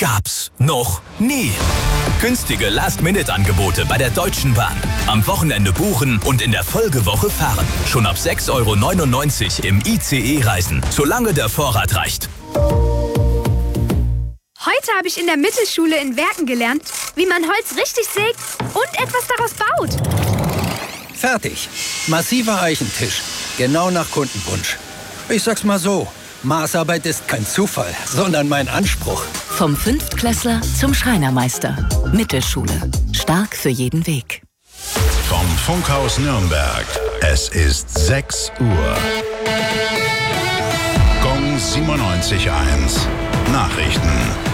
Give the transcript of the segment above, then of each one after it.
gab's noch nie. Günstige Last-Minute-Angebote bei der Deutschen Bahn. Am Wochenende buchen und in der Folgewoche fahren. Schon ab 6,99 € im ICE reisen, solange der Vorrat reicht. Heute habe ich in der Mittelschule in Werken gelernt, wie man Holz richtig sägt und etwas daraus baut. Fertig. Massiver Eichentisch. Genau nach Kundenwunsch. Ich sag's mal so, Maßarbeit ist kein Zufall, sondern mein Anspruch. Vom Fünftklässler zum Schreinermeister. Mittelschule. Stark für jeden Weg. Vom Funkhaus Nürnberg. Es ist 6 Uhr. Gong 97.1. Nachrichten.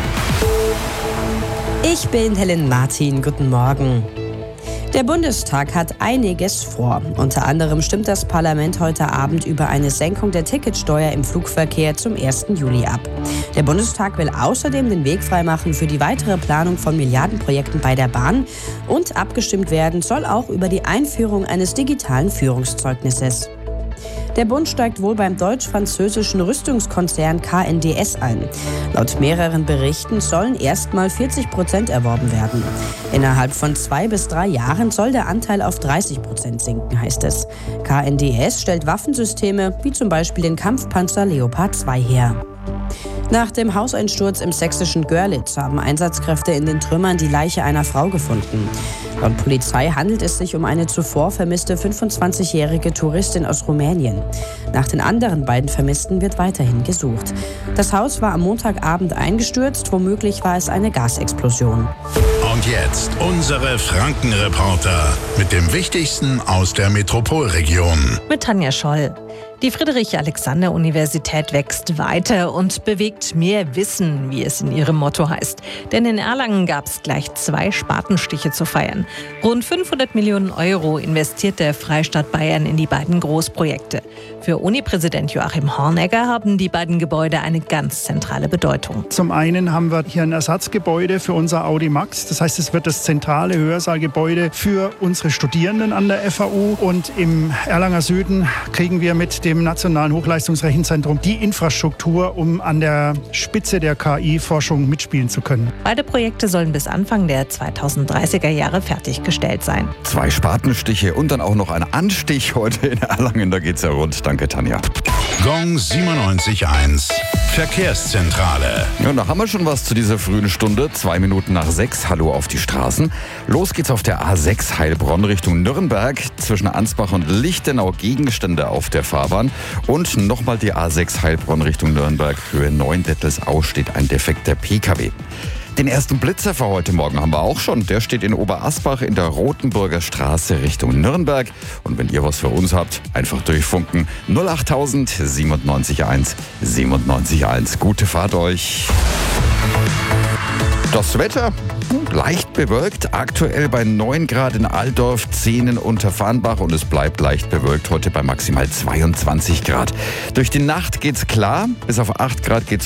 Ich bin Helen Martin. Guten Morgen. Der Bundestag hat einiges vor. Unter anderem stimmt das Parlament heute Abend über eine Senkung der Ticketsteuer im Flugverkehr zum 1. Juli ab. Der Bundestag will außerdem den Weg freimachen für die weitere Planung von Milliardenprojekten bei der Bahn. Und abgestimmt werden soll auch über die Einführung eines digitalen Führungszeugnisses. Der Bund steigt wohl beim deutsch-französischen Rüstungskonzern KNDS ein. Laut mehreren Berichten sollen erstmal 40% erworben werden. Innerhalb von 2 bis 3 Jahren soll der Anteil auf 30% sinken, heißt es. KNDS stellt Waffensysteme wie zum Beispiel den Kampfpanzer Leopard 2 her. Nach dem Hauseinsturz im sächsischen Görlitz haben Einsatzkräfte in den Trümmern die Leiche einer Frau gefunden. Laut Polizei handelt es sich um eine zuvor vermisste 25-jährige Touristin aus Rumänien. Nach den anderen beiden Vermissten wird weiterhin gesucht. Das Haus war am Montagabend eingestürzt, womöglich war es eine Gasexplosion. Und jetzt unsere Frankenreporter mit dem Wichtigsten aus der Metropolregion. Mit Tanja Scholl. Die Friedrich-Alexander-Universität wächst weiter und bewegt mehr Wissen, wie es in ihrem Motto heißt. Denn in Erlangen gab es gleich 2 Spatenstiche zu feiern. Rund 500 Millionen € investiert der Freistaat Bayern in die beiden Großprojekte. Für Uni-Präsident Joachim Hornegger haben die beiden Gebäude eine ganz zentrale Bedeutung. Zum einen haben wir hier ein Ersatzgebäude für unser Audi Max. Das heißt, es wird das zentrale Hörsaalgebäude für unsere Studierenden an der FAU. Und im Erlanger Süden kriegen wir mit dem Nationalen Hochleistungsrechenzentrum die Infrastruktur, um an der Spitze der KI-Forschung mitspielen zu können. Beide Projekte sollen bis Anfang der 2030er Jahre fertiggestellt sein. 2 Spatenstiche und dann auch noch ein Anstich heute in Erlangen. Da geht's ja rund. Danke, Tanja. Gong 97.1. Verkehrszentrale. Ja, da haben wir schon was zu dieser frühen Stunde. 2 Minuten nach 6. Hallo auf die Straßen. Los geht's auf der A6 Heilbronn Richtung Nürnberg. Zwischen Ansbach und Lichtenau Gegenstände auf der Fahrbahn. Und nochmal die A6 Heilbronn Richtung Nürnberg. Höhe 9 Dettelsau steht ein defekter PKW. Den ersten Blitzer für heute Morgen haben wir auch schon. Der steht in Oberasbach in der Rotenburger Straße Richtung Nürnberg. Und wenn ihr was für uns habt, einfach durchfunken. 08000 97.1 97.1. Gute Fahrt euch. Das Wetter leicht bewölkt, aktuell bei 9 Grad in Altdorf, 10 in Unterfarnbach und es bleibt leicht bewölkt heute bei maximal 22 Grad. Durch die Nacht geht's klar, bis auf 8 Grad geht's